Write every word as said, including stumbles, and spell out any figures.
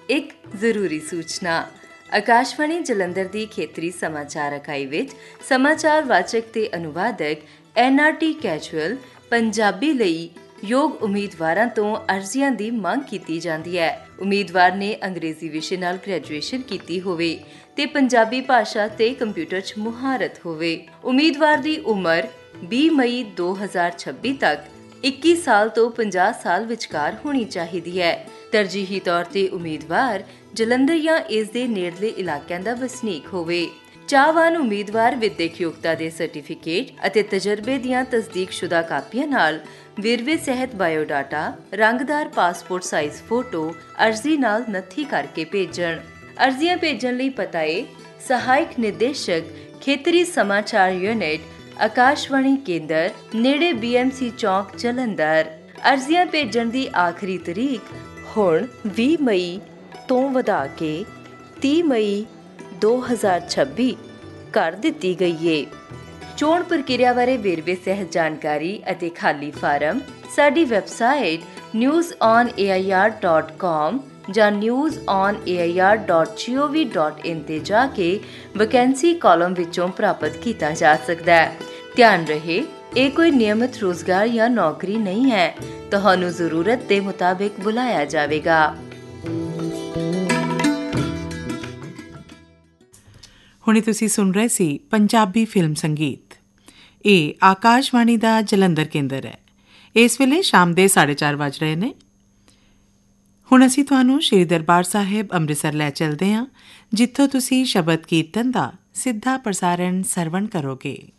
ਇੱਕ ਜ਼ਰੂਰੀ ਸੂਚਨਾ। ਆਕਾਸ਼ਵਾਣੀ ਜਲੰਧਰ ਦੀ ਖੇਤਰੀ ਸਮਾਚਾਰ ਇਕਾਈ ਵਿੱਚ ਸਮਾਚਾਰ ਵਾਚਕ ਤੇ ਅਨੁਵਾਦਕ N R T casual Punjabi ਲਈ ਯੋਗ ਉਮੀਦਵਾਰਾਂ ਤੋਂ ਅਰਜ਼ੀਆਂ ਦੀ ਮੰਗ ਕੀਤੀ ਜਾਂਦੀ ਹੈ। ਉਮੀਦਵਾਰ ਨੇ ਅੰਗਰੇਜ਼ੀ ਵਿਸ਼ੇ ਨਾਲ ਗ੍ਰੈਜੂਏਸ਼ਨ ਕੀਤੀ ਹੋਵੇ ਤੇ ਪੰਜਾਬੀ ਭਾਸ਼ਾ ਤੇ ਕੰਪਿਊਟਰ 'ਚ ਮੁਹਾਰਤ ਹੋਵੇ। ਉਮੀਦਵਾਰ ਦੀ ਉਮਰ ਵੀਹ ਮਈ ਦੋ ਹਜ਼ਾਰ ਛੱਬੀ ਤੱਕ ਇੱਕੀ ਸਾਲ ਤੋਂ ਪੰਜਾਹ ਸਾਲ ਵਿਚਕਾਰ ਹੋਣੀ ਚਾਹੀਦੀ ਹੈ। ਤਰਜੀਹੀ ਤੌਰ ਤੇ ਉਮੀਦਵਾਰ ਜਲੰਧਰ ਜਾਂ ਇਸ ਦੇ ਨੇੜਲੇ ਇਲਾਕਿਆਂ ਦਾ ਵਸਨੀਕ ਹੋਵੇ। ਚਾਹਵਾਨ ਉਮੀਦਵਾਰ ਵਿਦਿਅਕ ਯੋਗਤਾ ਦੇ ਸਰਟੀਫਿਕੇਟ ਅਤੇ ਤਜਰਬੇ ਦੀਆਂ ਤਸਦੀਕਸ਼ੁਦਾ ਕਾਪੀਆਂ ਨਾਲ ਵੇਰਵੇ ਸਹਿਤ ਬਾਇਓਡਾਟਾ, ਰੰਗਦਾਰ ਪਾਸਪੋਰਟ ਸਾਈਜ਼ ਫੋਟੋ ਅਰਜ਼ੀ ਨਾਲ ਨੱਥੀ ਕਰਕੇ ਭੇਜਣ। ਅਰਜ਼ੀਆਂ ਭੇਜਣ ਲਈ ਪਤਾ ਹੈ ਸਹਾਇਕ ਨਿਰਦੇਸ਼ਕ, ਖੇਤਰੀ ਸਮਾਚਾਰ ਯੂਨਿਟ, ਆਕਾਸ਼ਵਾਣੀ ਕੇਂਦਰ, ਨੇੜੇ ਬੀ ਐਮ ਸੀ ਚੌਕ, ਜਲੰਧਰ। ਅਰਜ਼ੀਆਂ ਭੇਜਣ ਦੀ ਆਖਰੀ ਤਰੀਕ ਹੁਣ ਵੀਹ ਮਈ ਤੋਂ ਵਧਾ ਕੇ ਤੀਹ ਮਈ ਦੋ ਹਜ਼ਾਰ ਛੱਬੀ ਕਰ ਦਿੱਤੀ ਗਈ ਏ। ਚੋਣ ਪ੍ਰਕਿਰਿਆ ਬਾਰੇ ਵੇਰਵੇ ਸਹਿਤ ਜਾਣਕਾਰੀ ਅਤੇ ਖਾਲੀ ਫਾਰਮ ਸਾਡੀ website news on A I R dot com ਜਾਂ news on A I R dot ਜੀ ਓ ਵੀ ਡਾਟ ਇਨ ਤੇ ਜਾ ਕੇ ਵੈਕੈਂਸੀ ਕਾਲਮ ਵਿੱਚੋਂ ਪ੍ਰਾਪਤ ਕੀਤਾ ਜਾ ਸਕਦਾ ਹੈ। ਧਿਆਨ ਰਹੇ, ਇਹ ਕੋਈ ਨਿਯਮਿਤ ਰੋਜ਼ਗਾਰ ਜਾਂ ਨੌਕਰੀ ਨਹੀਂ ਹੈ। ਤੁਹਾਨੂੰ ਜ਼ਰੂਰਤ ਦੇ ਮੁਤਾਬਿਕ ਬੁਲਾਇਆ ਜਾਵੇਗਾ। ਹੁਣੇ ਤੁਸੀਂ ਸੁਣ ਰਹੇ ਸੀ ਪੰਜਾਬੀ ਫਿਲਮ ਸੰਗੀਤ। ਇਹ ਆਕਾਸ਼ਵਾਣੀ ਦਾ ਜਲੰਧਰ ਕੇਂਦਰ ਹੈ। ਇਸ ਵੇਲੇ ਸ਼ਾਮ ਦੇ ਸਾਢੇ ਚਾਰ ਵੱਜ ਰਹੇ ਨੇ। ਹੁਣ ਅਸੀਂ ਤੁਹਾਨੂੰ ਸ਼੍ਰੀ ਦਰਬਾਰ ਸਾਹਿਬ ਅੰਮ੍ਰਿਤਸਰ ਲੈ ਚੱਲਦੇ ਹਾਂ, ਜਿੱਥੋਂ ਤੁਸੀਂ ਸ਼ਬਦ ਕੀਰਤਨ ਦਾ ਸਿੱਧਾ ਪ੍ਰਸਾਰਣ ਸਰਵਣ ਕਰੋਗੇ।